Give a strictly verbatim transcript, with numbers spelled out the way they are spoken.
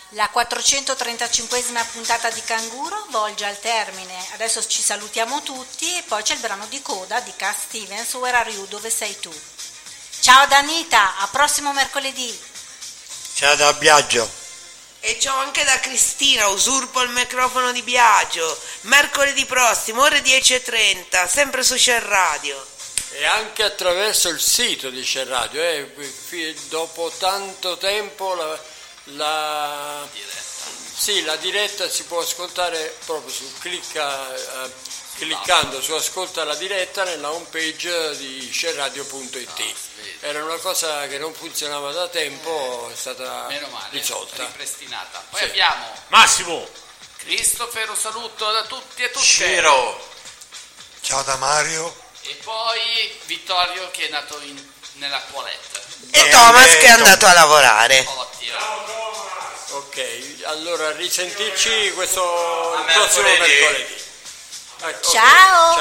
La quattrocentotrentacinquesima puntata di Canguro volge al termine. Adesso ci salutiamo tutti e poi c'è il brano di coda di Cat Stevens, Where Are You, dove sei tu? Ciao da Anita, a prossimo mercoledì. Ciao da Biagio. E ciao anche da Cristina, usurpo il microfono di Biagio. Mercoledì prossimo, ore dieci e trenta, sempre su Share Radio. E anche attraverso il sito di Share Radio, eh. Dopo tanto tempo la, la, diretta. Sì, la diretta si può ascoltare proprio su clicca, eh, cliccando su ascolta la diretta nella home page di share radio punto it. Ah, era una cosa che non funzionava da tempo, è stata meno male, risolta, ripristinata. Poi sì. Abbiamo Massimo, Christopher, un saluto da tutti e tutte. Ciro, ciao da Mario. E poi Vittorio che è nato in, nella toilette. E, e Thomas che è andato a lavorare. Ottimo. Ok, allora risentirci questo il prossimo mercoledì. Ecco, ciao. Okay.